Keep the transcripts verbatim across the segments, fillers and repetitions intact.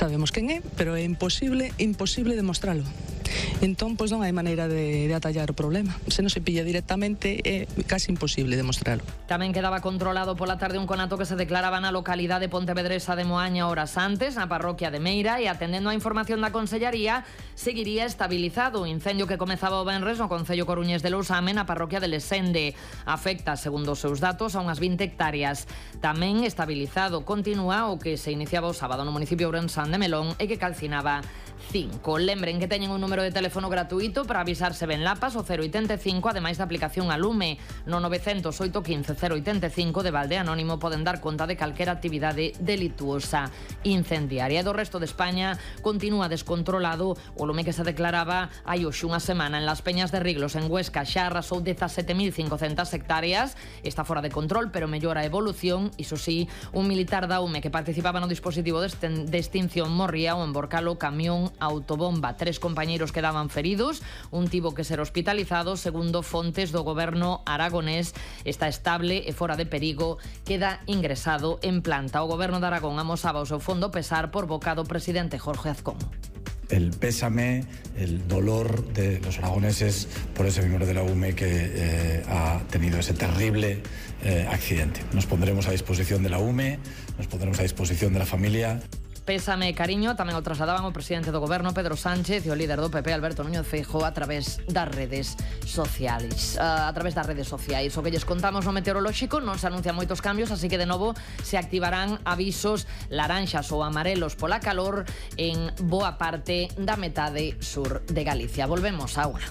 Sabemos quen é, pero é imposible, imposible demostralo. Entón, pois non hai maneira de, de atallar o problema. Se non se pilla directamente, é casi imposible demostralo. Tamén quedaba controlado pola tarde un conato que se declaraba na localidade pontevedresa de Moaña horas antes, na parroquia de Meira, e atendendo á información da Consellaría, seguiría estabilizado o incendio que comezaba o venres no concello coruñés de Lousame, na parroquia de Lesende. Afecta, segundo os seus datos, a unhas vinte hectáreas. Tamén estabilizado continúa o que se iniciaba o sábado no municipio ourensán de Melón e que calcinaba cinco. Lembren que teñen un número de teléfono gratuito para avisarse ben lapas, o cero oitenta e cinco, ademais da aplicación a Lume. No novecentos oito quince cero oitenta e cinco de Valde Anónimo poden dar conta de calquera actividade delituosa incendiaria. E do resto de España continúa descontrolado o lume que se declaraba hai hoxe unha semana en Las Peñas de Riglos, en Huesca. Xa arrasou dezasete mil cincocentas hectáreas. Está fora de control, pero mellora a evolución. Iso sí, un militar da U M E que participaba no dispositivo de extinción morría ao emborcar o camión autobomba. Tres compañeiros quedaban feridos, un tivo que ser hospitalizado. Segundo fontes do goberno aragonés, está estable e fora de perigo, queda ingresado en planta. O goberno de Aragón amosaba o seu fondo pesar por boca do presidente Jorge Azcón. El pésame, el dolor de los aragoneses por ese miembro de la U M E que eh, ha tenido ese terrible eh, accidente. Nos pondremos a disposición de la U M E, nos pondremos a disposición de la familia. Pésame e cariño tamén o trasladaban o presidente do goberno Pedro Sánchez e o líder do P P Alberto Núñez Feijóo a través das redes sociais. Uh, a través das redes sociais. O que lles contamos no meteorolóxico non se anuncian moitos cambios, así que de novo se activarán avisos laranxas ou amarelos pola calor en boa parte da metade sur de Galicia. Volvemos agora.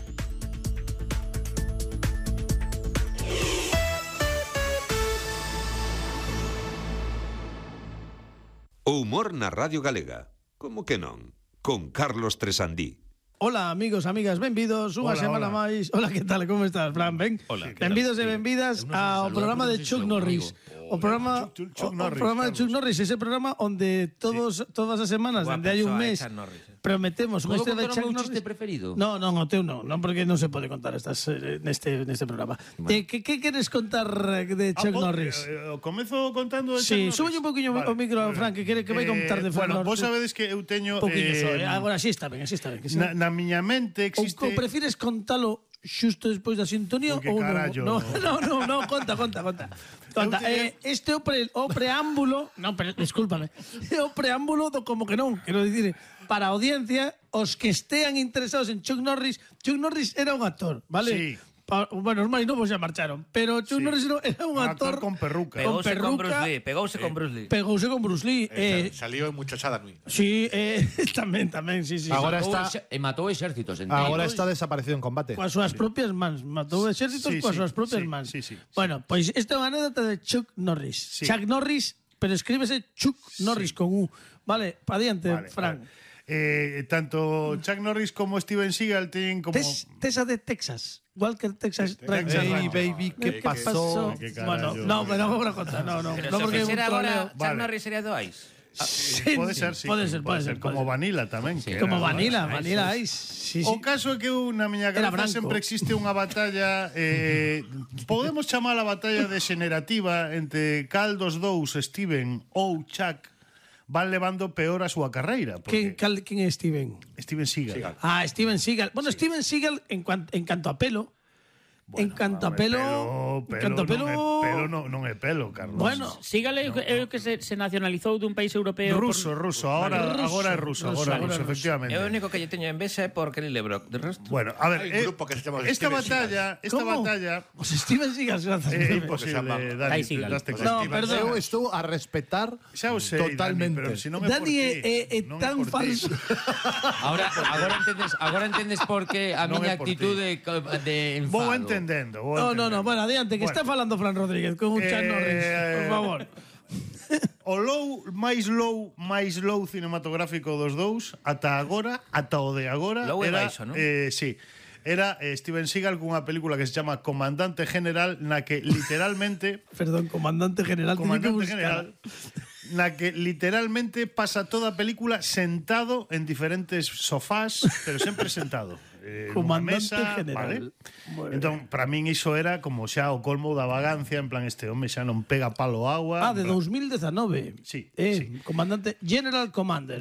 O humor na Radio Galega. Como que non? Con Carlos Tresandí. Hola, amigos, amigas, benvidos unha Hola, semana hola. máis. Hola, que tal? Como estás, Fran? Ben? Hola. Benvidos e benvidas ao programa de Chuck Norris. O programa, Chuck- Chuck o- o Norris, programa de Chuck Carlos. Norris, ese programa onde todos todas as semanas, Boa dende hai un persoa, mes, eh, Chuck Norris, eh. prometemos unha Podo historia de contar o Chuck meu Norris. chiste preferido? No, non, o teu non, non porque non se pode contar estas eh, neste neste programa. Eh, que que queres contar eh, de Chuck Ah, Norris? eh, eh, Comezo contando de Sí, Chuck Norris. súbelle un poquinho o micro a Fran, que quere que vai contar de Fran Bueno, Norris. vos sabedes que eu teño Un poquinho só, eh, eh, agora sí está ben, así está ben. Que sí. na, na miña mente Ou, existe ou prefires contalo xusto despois da sintonía Porque ou carallo. non? No, no, no, no, conta, conta, conta. Conta, Eu eh, que- este é o, pre, o preámbulo, non, pero discúlpame. É o preámbulo do como que non, quero dicir, para a audiencia, os que estean interesados en Chuck Norris, Chuck Norris era un actor, vale? Sí. Pa, bueno, os máis novos xa marcharon, pero Chuck Sí. Norris era, era un Un actor, actor con perruca. con Pegouse con Bruce perruca, Lee, pegouse con Bruce Lee. pegouse con Bruce Lee, eh, Eh, salió en Muchachada Nui. sí, eh, tamén, tamén, sí, sí. Agora sí. está, E matou exércitos enteros. agora está desaparecido en combate. Coas súas propias mans, matou exércitos Sí, coas sí, súas propias sí, mans. sí, sí, sí. Bueno, pois esta é unha anécdota de Chuck Norris. Sí. Chuck Norris, pero escríbese Chuck Norris con U. Vale, pa diante, Vale, Fran. vale. Eh, tanto Chuck Norris como Steven Seagal teñen como Tes, tesa de Texas. Walker Texas Ranger. Texas Hey, Ranger. baby, ¿qué ¿Qué pasó? Qué Bueno, carallo. no, pero agora conta, no, no, Pero no se porque é un fixera agora, troleo. Chuck Vale. Norris sería do Ice. Sí, Pode ser, sí. Pode ser, pode ser, Como pode ser. Vanilla tamén. Sí. que Como era- Vanilla, Ice, Vanilla Ice. Ice. Sí, sí. O caso é que eu na miña Era cabeza branco. sempre existe unha batalla eh, podemos chamar a batalla degenerativa entre cal dos dous, Steven ou Chuck, van levando peor a súa carreira. Quen, Porque cal, quen é Steven? Steven Seagal. Seagal. Ah, Steven Seagal. Bueno, Steven Seagal, en, cuan, en canto a pelo, en canto a pelo, en canto a pelo, non é pelo non, non é pelo, Carlos. bueno, Seagal é o que- é o que se, se nacionalizou dun país europeo. ruso, por... ruso, ahora Ruso, agora é ruso, ruso, agora é agora ruso, é ruso. efectivamente. É o único que lle teño en vesa é por Kelly LeBrock. De resto... Bueno, a ver, Hai un eh, grupo que se chama esta Steven batalla, esta ¿cómo? batalla Os Steven Seagal, grazas. é se imposible, llama Dani, Ty Seagal. daste No, conta. perdón. Eu estou a respetar Xa o sei, totalmente. Dani, pero si non é por Dani é, ti, é, é non tan por ti. falso. Ahora, agora entendes, agora entendes por que a Non miña é por ti. actitude de enfado. Vou entendendo, vou No, no, entendendo. no, bueno, adiante, que Bueno. está falando Fran Rodríguez con un Chuck Eh, Norris, por favor. O low, máis low, máis low cinematográfico dos dous, ata agora, ata o de agora, Low e era, baixo, non? eh, sí, era eh, Steven Seagal cunha película que se chama Comandante General, na que literalmente Perdón, comandante general, tiene que Comandante buscar. General, na que literalmente pasa toda a película sentado en diferentes sofás, pero sempre sentado. Eh, nunha Comandante mesa, General. Vale? Bueno. Entón, para min iso era como xa o colmo da vagancia, en plan, este home xa non pega palo agua. Ah, en de plan- dos mil diecinueve. Sí, Eh, sí. comandante General Commander.